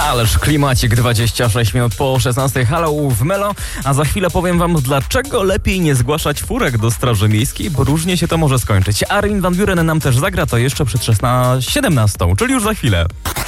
Ależ klimacik, 26 minut po 16. Halo w Melo, a za chwilę powiem wam, dlaczego lepiej nie zgłaszać furek do Straży Miejskiej, bo różnie się to może skończyć. Armin van Buuren nam też zagra, to jeszcze przed 17, czyli już za chwilę.